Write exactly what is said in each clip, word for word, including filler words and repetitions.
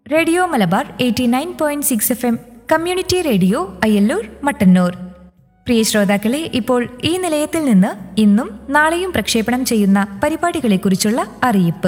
Radio Malabar eighty nine point six F M community radio Ayyallur Mattannur. പ്രിയ ശ്രോതാക്കളെ, ഇപ്പോൾ ഈ നിലയത്തിൽ നിന്ന് ഇന്നും നാളെയും പ്രക്ഷേപണം ചെയ്യുന്ന പരിപാടികളെക്കുറിച്ചുള്ള അറിയിപ്പ്.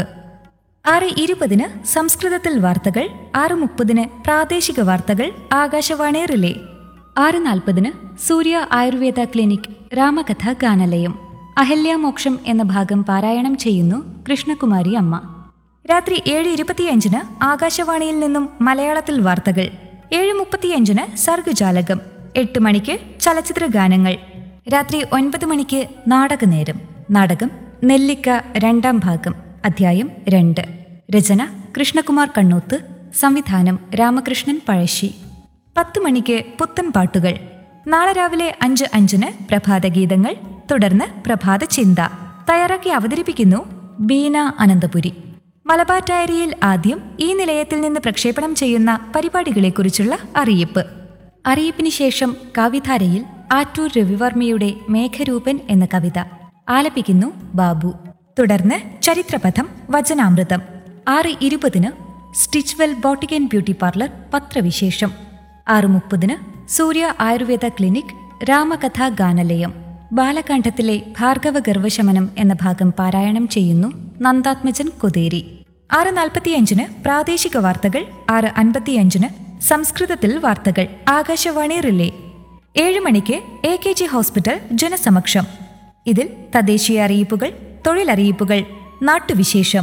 ആറ് ഇരുപതിന് സംസ്കൃതത്തിൽ വാർത്തകൾ, ആറ് മുപ്പതിന് പ്രാദേശിക വാർത്തകൾ ആകാശവാണി റിലേ, ആറ് നാൽപ്പതിന് സൂര്യ ആയുർവേദ ക്ലിനിക് രാമകഥ ഗാനലയം, അഹല്യാമോക്ഷം എന്ന ഭാഗം പാരായണം ചെയ്യുന്നു കൃഷ്ണകുമാരി അമ്മ. രാത്രി ഏഴ് ഇരുപത്തിയഞ്ചിന് ആകാശവാണിയിൽ നിന്നും മലയാളത്തിൽ വാർത്തകൾ, ഏഴ് മുപ്പത്തിയഞ്ചിന് സർഗജാലകം, എട്ട് മണിക്ക് ചലച്ചിത്ര ഗാനങ്ങൾ. രാത്രി ഒൻപത് മണിക്ക് നാടകനേരം. നാടകം നെല്ലിക്ക രണ്ടാം ഭാഗം, അധ്യായം രണ്ട്. രചന കൃഷ്ണകുമാർ കണ്ണൂത്ത്, സംവിധാനം രാമകൃഷ്ണൻ പഴശ്ശി. പത്ത് മണിക്ക് പുത്തൻ പാട്ടുകൾ. നാളെ രാവിലെ അഞ്ച് അഞ്ചിന് പ്രഭാതഗീതങ്ങൾ, തുടർന്ന് പ്രഭാത ചിന്ത. തയ്യാറാക്കി അവതരിപ്പിക്കുന്നു ബീന അനന്തപുരി. മലബാർ ഡയറിയിൽ ആദ്യം ഈ നിലയത്തിൽ നിന്ന് പ്രക്ഷേപണം ചെയ്യുന്ന പരിപാടികളെക്കുറിച്ചുള്ള അറിയിപ്പ്. അറിയിപ്പിന് ശേഷം കവിധാരയിൽ ആറ്റൂർ രവിവർമ്മയുടെ മേഘരൂപൻ എന്ന കവിത ആലപിക്കുന്നു ബാബു. തുടർന്ന് ചരിത്രപഥം വചനാമൃതം. ആറ് ഇരുപതിന് Stitchwell boutique and beauty parlour പത്രവിശേഷം. ആറ് മുപ്പതിന് സൂര്യ ആയുർവേദ ക്ലിനിക് രാമകഥ ഗാനലയം, ബാലകാണ്ഡത്തിലെ ഭാർഗവ ഗർവശമനം എന്ന ഭാഗം പാരായണം ചെയ്യുന്നു നന്ദാത്മജൻ കൊതേരി. ആറ് നാൽപ്പത്തിയഞ്ചിന് പ്രാദേശിക വാർത്തകൾ, ആറ് അൻപത്തിയഞ്ചിന് സംസ്കൃതത്തിൽ വാർത്തകൾ ആകാശവാണി റിലേ. ഏഴ് മണിക്ക് എ കെ ജി ഹോസ്പിറ്റൽ ജനസമക്ഷം. ഇതിൽ തദ്ദേശീയ അറിയിപ്പുകൾ, തൊഴിലറിയിപ്പുകൾ, നാട്ടുവിശേഷം.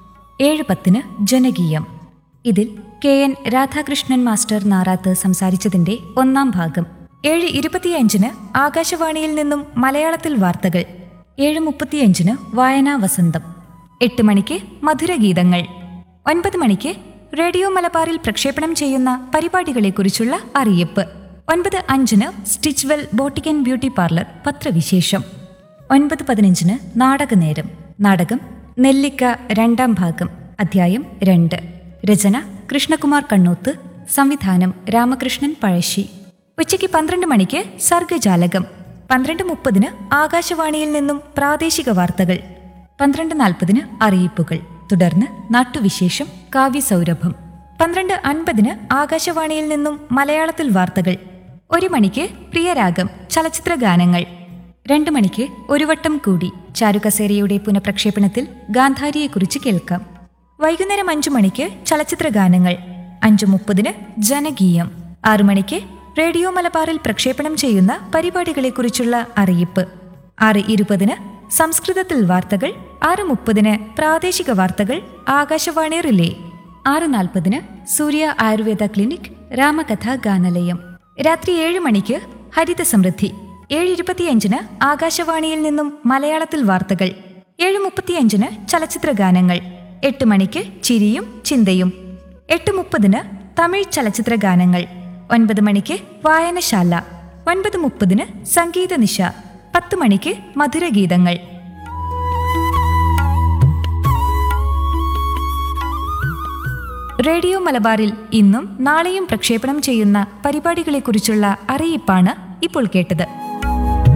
ഏഴ് പത്തിന് ജനകീയം. ഇതിൽ K N Radhakrishnan master Narath സംസാരിച്ചതിന്റെ ഒന്നാം ഭാഗം. ഏഴ് ഇരുപത്തിയഞ്ചിന് ആകാശവാണിയിൽ നിന്നും മലയാളത്തിൽ വാർത്തകൾ. ഏഴ് മുപ്പത്തിയഞ്ചിന് വായനാ വസന്തം. എട്ട് മണിക്ക് മധുരഗീതങ്ങൾ. ഒൻപത് മണിക്ക് റേഡിയോ മലബാറിൽ പ്രക്ഷേപണം ചെയ്യുന്ന പരിപാടികളെക്കുറിച്ചുള്ള അറിയിപ്പ്. ഒൻപത് അഞ്ചിന് Stitchwell boutique and beauty parlour പത്രവിശേഷം. ഒൻപത് പതിനഞ്ചിന് നാടകനേരം. നാടകം നെല്ലിക്ക രണ്ടാം ഭാഗം, അധ്യായം രണ്ട്. രചന കൃഷ്ണകുമാർ കണ്ണൂത്ത്, സംവിധാനം രാമകൃഷ്ണൻ പഴശ്ശി. ഉച്ചയ്ക്ക് പന്ത്രണ്ട് മണിക്ക് സർഗജാലകം. പന്ത്രണ്ട് മുപ്പതിന് ആകാശവാണിയിൽ നിന്നും പ്രാദേശിക വാർത്തകൾ. പന്ത്രണ്ട് നാൽപ്പതിന് അറിയിപ്പുകൾ, തുടർന്ന് നാട്ടുവിശേഷം കാവ്യസൗരഭം. പന്ത്രണ്ട് അൻപതിന് ആകാശവാണിയിൽ നിന്നും മലയാളത്തിൽ വാർത്തകൾ. ഒരു മണിക്ക് പ്രിയരാഗം ചലച്ചിത്ര ഗാനങ്ങൾ. രണ്ടു മണിക്ക് ഒരു വട്ടം കൂടി ചാരുകസേരയുടെ പുനഃപ്രക്ഷേപണത്തിൽ ഗാന്ധാരിയെക്കുറിച്ച് കേൾക്കാം. വൈകുന്നേരം അഞ്ചു മണിക്ക് ചലച്ചിത്ര ഗാനങ്ങൾ. അഞ്ചു മുപ്പതിന് ജനകീയം. ആറു മണിക്ക് റേഡിയോ മലബാറിൽ പ്രക്ഷേപണം ചെയ്യുന്ന പരിപാടികളെക്കുറിച്ചുള്ള അറിയിപ്പ്. ആറ് ഇരുപതിന് സംസ്കൃതത്തിൽ വാർത്തകൾ, ആറ് മുപ്പതിന് പ്രാദേശിക വാർത്തകൾ ആകാശവാണി റിലേ. ആറ് നാൽപ്പതിന് സൂര്യ ആയുർവേദ ക്ലിനിക് രാമകഥ ഗാനലയം. രാത്രി ഏഴ് മണിക്ക് ഹരിത സമൃദ്ധി. ഏഴ് ഇരുപത്തിയഞ്ചിന് ആകാശവാണിയിൽ നിന്നും മലയാളത്തിൽ വാർത്തകൾ. ഏഴ് മുപ്പത്തിയഞ്ചിന് ചലച്ചിത്ര ഗാനങ്ങൾ. എട്ട് മണിക്ക് ചിരിയും ചിന്തയും. എട്ട് മുപ്പതിന് തമിഴ് ചലച്ചിത്ര ഗാനങ്ങൾ. ഒൻപത് മണിക്ക് വായനശാല. ഒൻപത് മുപ്പതിന് സംഗീത നിശ. പത്ത് മണിക്ക് മധുരഗീതങ്ങൾ. റേഡിയോ മലബാറിൽ ഇന്നും നാളെയും പ്രക്ഷേപണം ചെയ്യുന്ന പരിപാടികളെക്കുറിച്ചുള്ള അറിയിപ്പാണ് ഇപ്പോൾ കേട്ടത്.